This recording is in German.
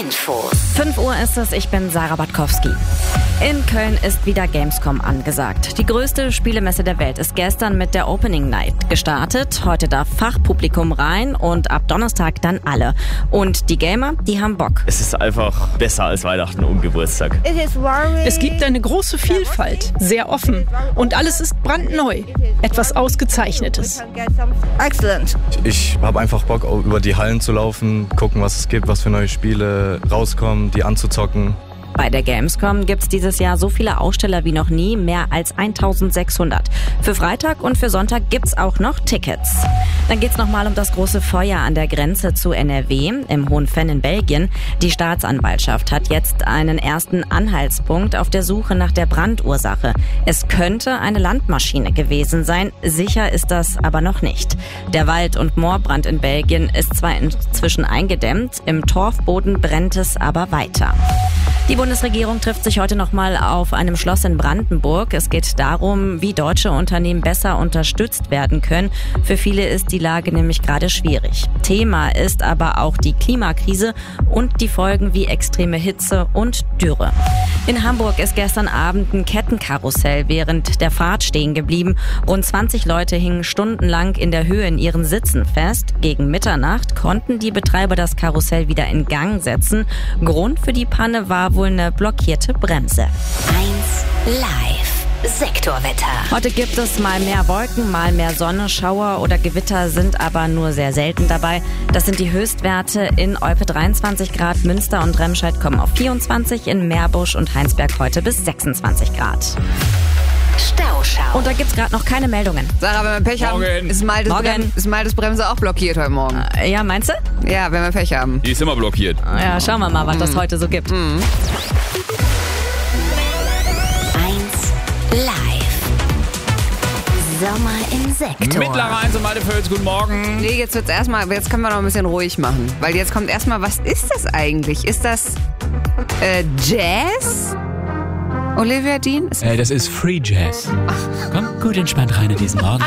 Infos. 5 Uhr ist es, ich bin Sarah Batkowski. In Köln ist wieder Gamescom angesagt. Die größte Spielemesse der Welt ist gestern mit der Opening Night gestartet. Heute darf Fachpublikum rein und ab Donnerstag dann alle. Und die Gamer, die haben Bock. Es ist einfach besser als Weihnachten und Geburtstag. Es gibt eine große Vielfalt, sehr offen und alles ist brandneu. Etwas Ausgezeichnetes. Ich habe einfach Bock, über die Hallen zu laufen, gucken, was es gibt, was für neue Spiele rauskommen, die anzuzocken. Bei der Gamescom gibt's dieses Jahr so viele Aussteller wie noch nie, mehr als 1600. Für Freitag und für Sonntag gibt's auch noch Tickets. Dann geht's nochmal um das große Feuer an der Grenze zu NRW im Hohenvenn in Belgien. Die Staatsanwaltschaft hat jetzt einen ersten Anhaltspunkt auf der Suche nach der Brandursache. Es könnte eine Landmaschine gewesen sein, sicher ist das aber noch nicht. Der Wald- und Moorbrand in Belgien ist zwar inzwischen eingedämmt, im Torfboden brennt es aber weiter. Die Bundesregierung trifft sich heute nochmal auf einem Schloss in Brandenburg. Es geht darum, wie deutsche Unternehmen besser unterstützt werden können. Für viele ist die Lage nämlich gerade schwierig. Thema ist aber auch die Klimakrise und die Folgen wie extreme Hitze und Dürre. In Hamburg ist gestern Abend ein Kettenkarussell während der Fahrt stehen geblieben. Rund 20 Leute hingen stundenlang in der Höhe in ihren Sitzen fest. Gegen Mitternacht konnten die Betreiber das Karussell wieder in Gang setzen. Grund für die Panne war wohl eine blockierte Bremse. 1 Live. Sektorwetter. Heute gibt es mal mehr Wolken, mal mehr Sonne, Schauer oder Gewitter sind aber nur sehr selten dabei. Das sind die Höchstwerte in Olpe 23 Grad, Münster und Remscheid kommen auf 24, in Meerbusch und Heinsberg heute bis 26 Grad. Stauschau. Und da gibt's gerade noch keine Meldungen. Sarah, wenn wir Pech haben, ist Maltes Bremse auch blockiert heute Morgen. Ja, meinst du? Ja, wenn wir Pech haben. Die ist immer blockiert. Ja, schauen wir mal, was das heute so gibt. 1 Live. Sommer im Sektor. Mittlere 1 und Malte Völz, guten Morgen. Nee, jetzt können wir noch ein bisschen ruhig machen. Weil jetzt kommt erstmal, was ist das eigentlich? Ist das Jazz? Olivia Dean? Das ist Free Jazz. Komm gut entspannt rein in diesen Morgen.